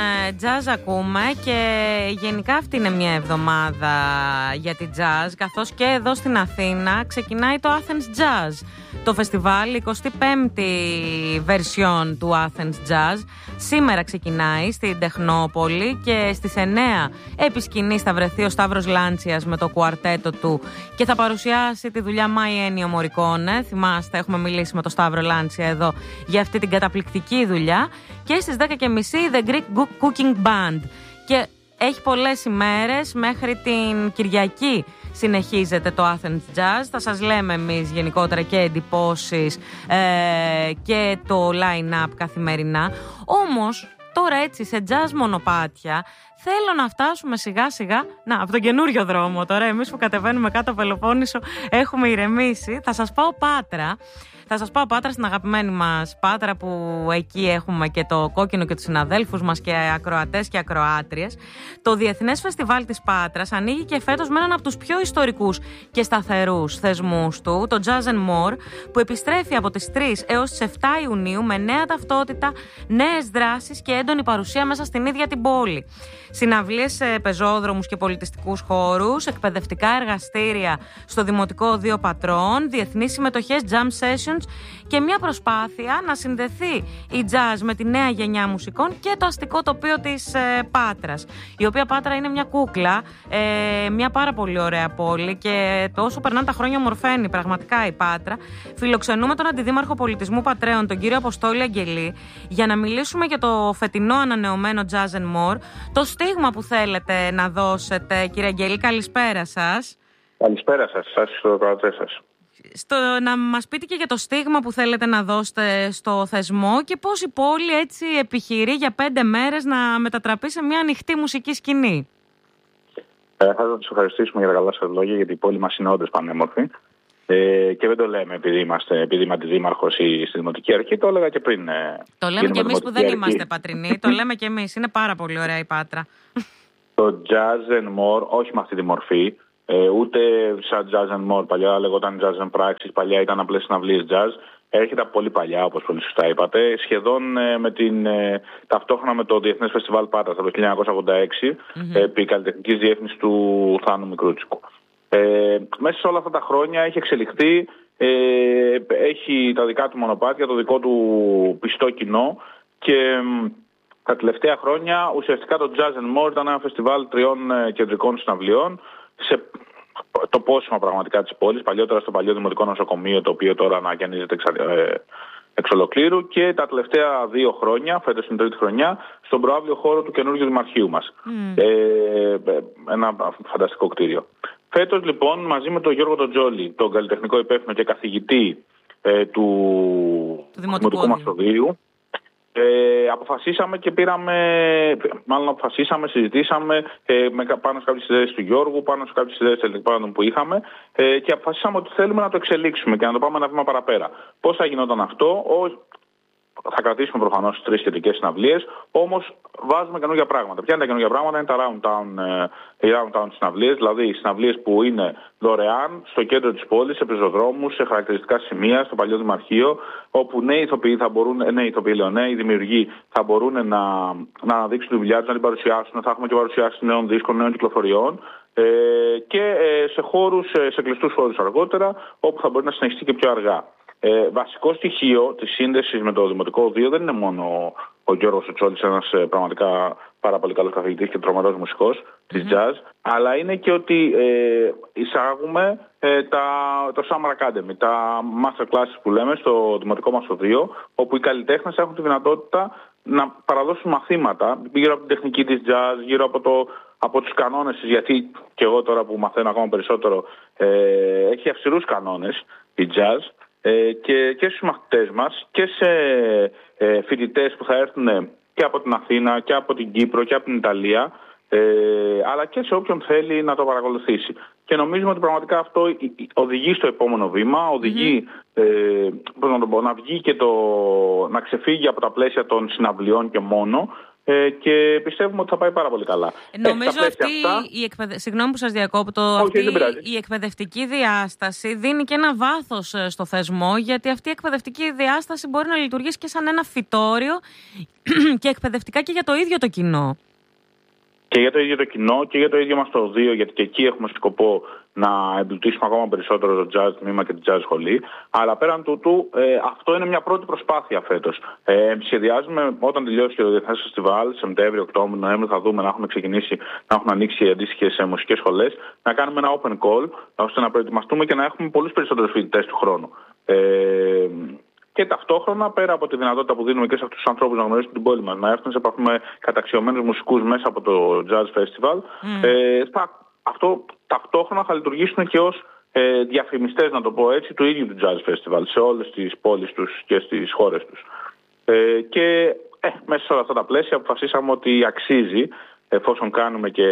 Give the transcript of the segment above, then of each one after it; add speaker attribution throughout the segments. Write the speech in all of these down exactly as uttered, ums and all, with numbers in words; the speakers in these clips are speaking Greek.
Speaker 1: jazz ακούμε και γενικά αυτή είναι μια εβδομάδα για τη jazz, καθώς και εδώ στην Αθήνα ξεκινάει το Athens Jazz, το φεστιβάλ, εικοστή πέμπτη version του Athens Jazz. Σήμερα ξεκινάει στην Τεχνόπολη και στις εννέα επί σκηνής θα βρεθεί ο Σταύρος Λάντσιας με το κουαρτέτο του και θα παρουσιάσει τη δουλειά My Ennio Morricone. Θυμάστε, έχουμε μιλήσει με τον Σταύρο Λάντσια εδώ για αυτή την καταπληκτική δουλειά. Και στις δέκα και μισή The Greek Cooking Band. Και έχει πολλές ημέρες, μέχρι την Κυριακή συνεχίζεται το Athens Jazz. Θα σας λέμε εμείς γενικότερα και εντυπώσεις ε, και το line-up καθημερινά. Όμως τώρα έτσι σε jazz μονοπάτια θέλω να φτάσουμε σιγά σιγά, να, από τον καινούριο δρόμο τώρα, εμείς που κατεβαίνουμε κάτω από Πελοπόννησο έχουμε ηρεμήσει. Θα σας πάω Πάτρα. Θα σας πάω Πάτρα, στην αγαπημένη μας Πάτρα, που εκεί έχουμε και το Κόκκινο και τους συναδέλφους μας και ακροατές και ακροάτριες. Το Διεθνές Φεστιβάλ της Πάτρας ανοίγει και φέτος με έναν από τους πιο ιστορικούς και σταθερούς θεσμούς του, το Jazz and More, που επιστρέφει από τις τρεις έως τις επτά Ιουνίου με νέα ταυτότητα, νέες δράσεις και έντονη παρουσία μέσα στην ίδια την πόλη. Συναυλίες σε πεζόδρομους και πολιτιστικούς χώρους, εκπαιδευτικά εργαστήρια στο Δημοτικό Δύο Πατρών, διεθνείς συμμετοχές, jam sessions και μια προσπάθεια να συνδεθεί η jazz με τη νέα γενιά μουσικών και το αστικό τοπίο της ε, Πάτρας. Η οποία Πάτρα είναι μια κούκλα, ε, μια πάρα πολύ ωραία πόλη και το όσο περνάνε τα χρόνια ομορφαίνει πραγματικά η Πάτρα. Φιλοξενούμε τον Αντιδήμαρχο Πολιτισμού Πατρέων, τον κύριο Αποστόλη Αγγελή, για να μιλήσουμε για το φετινό ανανεωμένο Jazz and More. Το στίγμα που θέλετε να δώσετε, κύριε Αγγελή, καλησπέρα σας.
Speaker 2: Καλησπέρα σας, σας και στο κρατέ σας.
Speaker 1: Στο, να μας πείτε και για το στίγμα που θέλετε να δώσετε στο θεσμό και πώς η πόλη έτσι επιχειρεί για πέντε μέρες να μετατραπεί σε μια ανοιχτή μουσική σκηνή.
Speaker 2: Ε, θα σας ευχαριστήσουμε για τα καλά σας λόγια, γιατί η πόλη μας είναι όντως πανέμορφη. Ε, και δεν το λέμε επειδή είμαστε, επειδή είμαι αντιδήμαρχος ή στη Δημοτική Αρχή, το έλεγα και πριν. Ε,
Speaker 1: το λέμε και εμείς που δεν αρχή. Είμαστε πατρινοί, το λέμε και εμείς. Είναι πάρα πολύ ωραία η Πάτρα.
Speaker 2: Το Jazz and More, όχι με αυτή τη μορφή, ε, ούτε σαν Jazz and More, παλιά λεγόταν Jazz and Praxis, παλιά ήταν απλές συναυλίες jazz. Έρχεται από πολύ παλιά, όπως πολύ σωστά είπατε, σχεδόν ε, με την, ε, ταυτόχρονα με το Διεθνές Φεστιβάλ Πάτρας από το χίλια εννιακόσια ογδόντα έξι, mm-hmm. επί καλλιτεχνικής διεύθυνσης του Θάνου Μικρούτσικου. Ε, μέσα σε όλα αυτά τα χρόνια έχει εξελιχθεί, ε, έχει τα δικά του μονοπάτια, το δικό του πιστό κοινό και ε, τα τελευταία χρόνια ουσιαστικά το Jazz and More ήταν ένα φεστιβάλ τριών ε, κεντρικών συναυλιών σε το πόσημα πραγματικά της πόλης, παλιότερα στο παλιό Δημοτικό Νοσοκομείο, το οποίο τώρα ανακαινίζεται εξ, ε, εξ ολοκλήρου, και τα τελευταία δύο χρόνια, φέτος είναι τρίτη χρονιά, στον προαύλιο χώρο του καινούργιου Δημαρχείου μας. Mm. Ε, ένα φανταστικό κτίριο. Φέτος λοιπόν, μαζί με τον Γιώργο τον Τζόλι, τον καλλιτεχνικό υπεύθυνο και καθηγητή ε, του, του Δημοτικού Μαστοδίου, ε, αποφασίσαμε και πήραμε, μάλλον αποφασίσαμε, συζητήσαμε ε, με, πάνω σε κάποιες ιδέες του Γιώργου, πάνω σε κάποιες ιδέες τελικών που είχαμε ε, και αποφασίσαμε ότι θέλουμε να το εξελίξουμε και να το πάμε ένα βήμα παραπέρα. Πώς θα γινόταν αυτό? Ο, θα κρατήσουμε προφανώς τις τρεις σχετικές συναυλίες, όμως βάζουμε καινούργια πράγματα. Ποια είναι τα καινούργια πράγματα? Είναι τα round town, ε, οι round town συναυλίες, δηλαδή οι συναυλίες που είναι δωρεάν στο κέντρο της πόλης, σε πεζοδρόμους, σε χαρακτηριστικά σημεία, στο παλιό Δημαρχείο, όπου νέοι ηθοποιοί θα μπορούν, νέοι ηθοποιοί, λέω, νέοι δημιουργοί θα μπορούν να, να αναδείξουν τη δουλειά τους, να την παρουσιάσουν. Θα έχουμε και παρουσιάσεις νέων δίσκων, νέων κυκλοφοριών. Ε, και ε, σε χώρους, σε κλειστούς χώρους αργότερα, όπου θα μπορεί να συνεχιστεί και πιο αργά. Ε, βασικό στοιχείο της σύνδεσης με το Δημοτικό Οδείο δεν είναι μόνο ο Γιώργος ο Τσόλης, ένας ε, πραγματικά πάρα πολύ καλός καθηγητής και τρομερός μουσικός mm-hmm. της jazz, αλλά είναι και ότι ε, εισάγουμε ε, τα, το Summer Academy, τα master classes που λέμε στο Δημοτικό μας Οδείο, όπου οι καλλιτέχνες έχουν τη δυνατότητα να παραδώσουν μαθήματα γύρω από την τεχνική της jazz, γύρω από, το, από τους κανόνες της, γιατί και εγώ τώρα που μαθαίνω ακόμα περισσότερο ε, έχει αυστηρούς κανόνες η jazz. Ε, και, και στους μαθητές μας και σε ε, φοιτητές που θα έρθουν και από την Αθήνα και από την Κύπρο και από την Ιταλία, ε, αλλά και σε όποιον θέλει να το παρακολουθήσει. Και νομίζουμε ότι πραγματικά αυτό οδηγεί στο επόμενο βήμα, οδηγεί mm-hmm. ε, να, το πω, να βγει και το, να ξεφύγει από τα πλαίσια των συναυλιών και μόνο ε, και πιστεύουμε ότι θα πάει πάρα πολύ καλά.
Speaker 1: Νομίζω
Speaker 2: ε,
Speaker 1: αυτή αυτά... η εκπαιδε... Συγγνώμη που σας διακόπτω, αυτή η εκπαιδευτική διάσταση δίνει και ένα βάθος στο θεσμό, γιατί αυτή η εκπαιδευτική διάσταση μπορεί να λειτουργήσει και σαν ένα φυτόριο και εκπαιδευτικά και για το ίδιο το κοινό.
Speaker 2: Και για το ίδιο το κοινό και για το ίδιο μας το οδείο, γιατί και εκεί έχουμε σκοπό να εμπλουτίσουμε ακόμα περισσότερο το jazz τμήμα και την jazz σχολή. Αλλά πέραν τούτου, ε, αυτό είναι μια πρώτη προσπάθεια φέτος. Ε, σχεδιάζουμε όταν τελειώσει και το Διεθνές Φεστιβάλ, Σεπτέμβριο, Οκτώβριο, Νοέμβριο, θα δούμε να έχουμε ξεκινήσει, να έχουν ανοίξει αντίστοιχες μουσικές σχολές, να κάνουμε ένα open call, ώστε να προετοιμαστούμε και να έχουμε πολλούς περισσότερους φοιτητές του χρόνου. Ε, Και ταυτόχρονα, πέρα από τη δυνατότητα που δίνουμε και σε αυτούς τους ανθρώπους να γνωρίσουν την πόλη μας, να έρθουν σε επαφή με καταξιωμένους μουσικούς μέσα από το Jazz Festival, mm. ε, θα, αυτό ταυτόχρονα θα λειτουργήσουν και ως ε, διαφημιστές, να το πω έτσι, του ίδιου του Jazz Festival σε όλες τις πόλεις τους και στις χώρες τους. Ε, και ε, μέσα σε όλα αυτά τα πλαίσια αποφασίσαμε ότι αξίζει, εφόσον κάνουμε και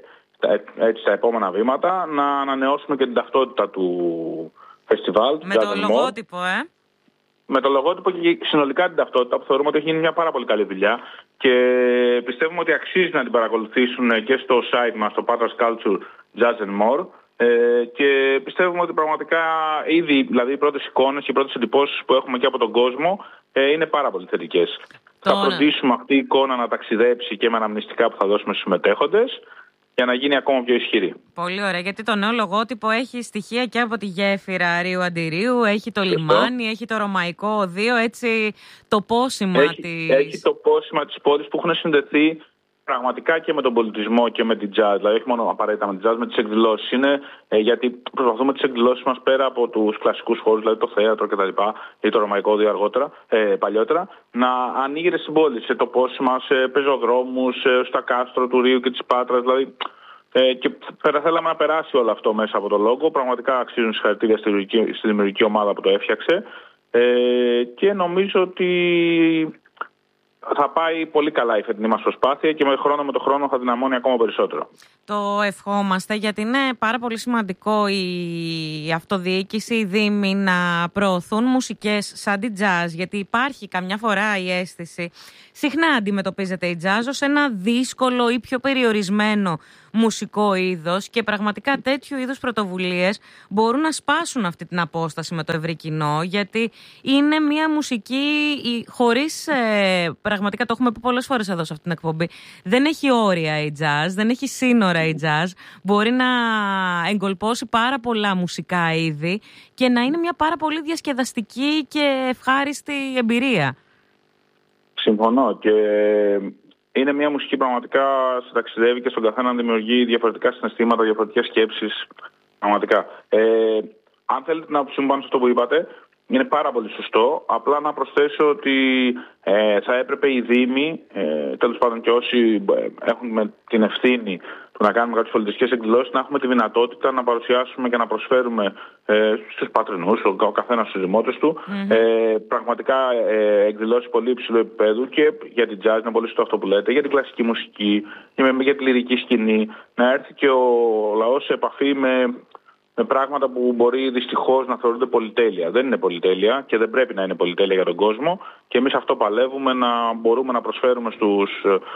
Speaker 2: έτσι τα επόμενα βήματα, να ανανεώσουμε και την ταυτότητα του φεστιβάλ.
Speaker 1: Με το λογότυπο, ε.
Speaker 2: Με το λογότυπο και συνολικά την ταυτότητα, που θεωρούμε ότι έχει γίνει μια πάρα πολύ καλή δουλειά και πιστεύουμε ότι αξίζει να την παρακολουθήσουν και στο site μας, στο Patras Culture Jazz and More, ε, και πιστεύουμε ότι πραγματικά ήδη, δηλαδή οι πρώτες εικόνες και οι πρώτες εντυπώσεις που έχουμε και από τον κόσμο ε, είναι πάρα πολύ θετικές. Τώρα. Θα φροντίσουμε αυτή η εικόνα να ταξιδέψει και με αναμνηστικά που θα δώσουμε στους συμμετέχοντες, για να γίνει ακόμα πιο ισχυρή.
Speaker 1: Πολύ ωραία, γιατί το νέο λογότυπο έχει στοιχεία και από τη γέφυρα Ρίου Αντιρίου, έχει το Φωστό. λιμάνι, έχει το ρωμαϊκό οδείο, έτσι το πόσημα
Speaker 2: έχει,
Speaker 1: της...
Speaker 2: Έχει το πόσημα της πόλης που έχουν συνδεθεί πραγματικά και με τον πολιτισμό και με την jazz, δηλαδή όχι μόνο απαραίτητα με την jazz, με τις εκδηλώσεις. Είναι ε, γιατί προσπαθούμε τις εκδηλώσεις μας πέρα από τους κλασικούς χώρους, δηλαδή το θέατρο κτλ. Ή το ρωμαϊκό οδείο αργότερα, ε, παλιότερα, να ανοίγεται στην πόλη, σε τοπόσημα, σε πεζοδρόμους, σε, στα κάστρο του Ρίου και της Πάτρας, δηλαδή. Ε, και πέρα θέλαμε να περάσει όλο αυτό μέσα από το λόγο. Πραγματικά αξίζουν συγχαρητήρια στη δημιουργική, στη δημιουργική ομάδα που το έφτιαξε. Ε, και νομίζω ότι θα πάει πολύ καλά η φετινή μας προσπάθεια και με χρόνο με το χρόνο θα δυναμώνει ακόμα περισσότερο.
Speaker 1: Το ευχόμαστε, γιατί είναι πάρα πολύ σημαντικό η αυτοδιοίκηση, οι δήμοι να προωθούν μουσικές σαν τη jazz, γιατί υπάρχει καμιά φορά η αίσθηση, συχνά αντιμετωπίζεται η jazz ως ένα δύσκολο ή πιο περιορισμένο μουσικό είδος και πραγματικά τέτοιου είδους πρωτοβουλίες μπορούν να σπάσουν αυτή την απόσταση με το ευρύ κοινό, γιατί είναι μια μουσική χωρίς, ε, πραγματικά το έχουμε πει πολλές φορές εδώ σε αυτή την εκπομπή, δεν έχει όρια η jazz, δεν έχει σύνορα η jazz, μπορεί να εγκολπώσει πάρα πολλά μουσικά είδη και να είναι μια πάρα πολύ διασκεδαστική και ευχάριστη εμπειρία.
Speaker 2: Συμφωνώ, και είναι μια μουσική πραγματικά ταξιδεύει και στον καθένα να δημιουργεί διαφορετικά συναισθήματα, διαφορετικές σκέψεις. Πραγματικά. Ε, αν θέλετε να συμβάνω σε αυτό που είπατε, είναι πάρα πολύ σωστό. Απλά να προσθέσω ότι ε, θα έπρεπε οι δήμοι, ε, τέλος πάντων και όσοι έχουν με την ευθύνη του να κάνουμε κάποιες πολιτιστικές εκδηλώσεις, να έχουμε τη δυνατότητα να παρουσιάσουμε και να προσφέρουμε ε, στους πατρινούς, ο, ο καθένας στους δημότες του, mm-hmm. ε, πραγματικά ε, εκδηλώσεις πολύ υψηλού επίπεδου και για την jazz, είναι πολύ σωστό αυτό που λέτε, για την κλασική μουσική, για, για τη λυρική σκηνή, να έρθει και ο λαός σε επαφή με... με πράγματα που μπορεί δυστυχώς να θεωρούνται πολυτέλεια. Δεν είναι πολυτέλεια και δεν πρέπει να είναι πολυτέλεια για τον κόσμο και εμείς αυτό παλεύουμε, να μπορούμε να προσφέρουμε στους,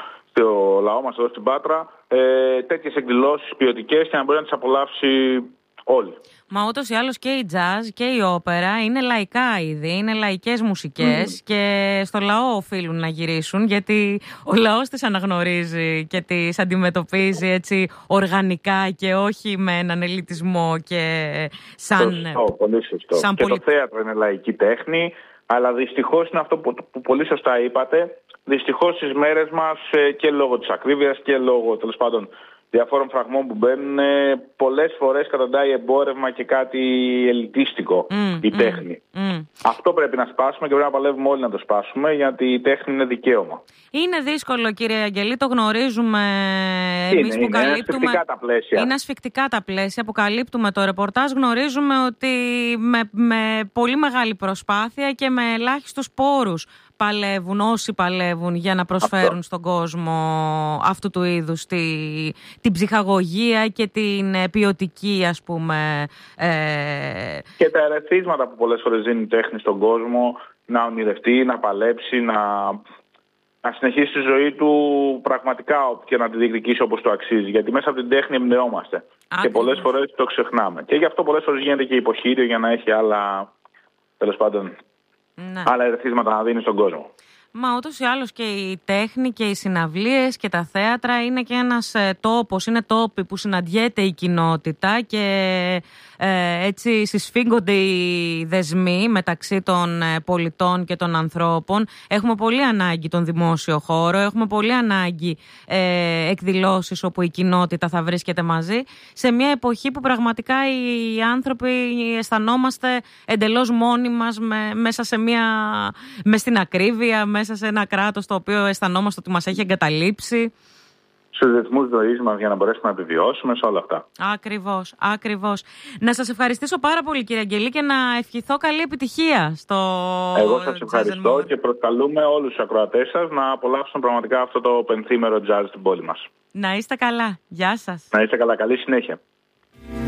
Speaker 2: στο λαό μας εδώ στην Πάτρα ε, τέτοιες εκδηλώσεις ποιοτικές και να μπορεί να τις απολαύσει όλοι.
Speaker 1: Μα ούτως ή άλλως και η jazz και η όπερα είναι λαϊκά είδη, είναι λαϊκές μουσικές mm. και στο λαό οφείλουν να γυρίσουν, γιατί ο λαός τις αναγνωρίζει και τις αντιμετωπίζει έτσι οργανικά και όχι με έναν ελιτισμό και σαν...
Speaker 2: Σωστό, πολύ σωστό. Σαν και πολυ... το θέατρο είναι λαϊκή τέχνη, αλλά δυστυχώς είναι αυτό που, που πολύ σωστά είπατε, δυστυχώς στις μέρες μας και λόγω της ακρίβειας και λόγω τέλος πάντων διαφόρων φραγμών που μπαίνουν, πολλές φορές καταντάει εμπόρευμα και κάτι ελιτίστικο mm, η τέχνη. Mm, mm. Αυτό πρέπει να σπάσουμε και πρέπει να παλεύουμε όλοι να το σπάσουμε, γιατί η τέχνη είναι δικαίωμα. Είναι
Speaker 1: δύσκολο, κύριε Αγγελή, το γνωρίζουμε εμείς που
Speaker 2: είναι,
Speaker 1: καλύπτουμε.
Speaker 2: Είναι ασφικτικά τα πλαίσια.
Speaker 1: Είναι ασφικτικά τα πλαίσια που καλύπτουμε το ρεπορτάζ. Γνωρίζουμε ότι με, με πολύ μεγάλη προσπάθεια και με ελάχιστους πόρους παλεύουν όσοι παλεύουν για να προσφέρουν αυτό στον κόσμο αυτού του είδους τη, την ψυχαγωγία και την ποιοτική, ας πούμε. Ε...
Speaker 2: Και τα ερεθίσματα που πολλές φορές δίνει η τέχνη στον κόσμο, να ονειρευτεί, να παλέψει, να, να συνεχίσει τη ζωή του πραγματικά και να τη διεκδικήσει όπως το αξίζει. Γιατί μέσα από την τέχνη εμπνεόμαστε. Και πολλές φορές το ξεχνάμε. Και γι' αυτό πολλές φορές γίνεται και υποχείριο για να έχει άλλα, τέλος πάντων, ναι. άλλα ερεθίσματα να δίνει στον κόσμο.
Speaker 1: Μα ούτως ή άλλως και η τέχνη και οι συναυλίες και τα θέατρα είναι και ένας ε, τόπος, είναι τόποι που συναντιέται η κοινότητα και ε, έτσι συσφίγγονται οι δεσμοί μεταξύ των ε, πολιτών και των ανθρώπων. Έχουμε πολύ ανάγκη τον δημόσιο χώρο, έχουμε πολύ ανάγκη ε, εκδηλώσεις όπου η κοινότητα θα βρίσκεται μαζί σε μια εποχή που πραγματικά οι άνθρωποι αισθανόμαστε εντελώς μόνοι μας με, μέσα σε μια, μες στην ακρίβεια, μέσα σε ένα κράτος το οποίο αισθανόμαστε ότι μας έχει εγκαταλείψει.
Speaker 2: Στους ρυθμούς ζωής μας για να μπορέσουμε να επιβιώσουμε σε όλα αυτά.
Speaker 1: Ακριβώς, ακριβώς. Να σας ευχαριστήσω πάρα πολύ, κύριε Αγγελή, και να ευχηθώ καλή επιτυχία στο
Speaker 2: Εγώ σας ευχαριστώ και προσκαλούμε όλους τους ακροατές σας να απολαύσουν πραγματικά αυτό το πενθήμερο jazz στην πόλη μας.
Speaker 1: Να είστε καλά. Γεια σας.
Speaker 2: Να είστε καλά. Καλή συνέχεια.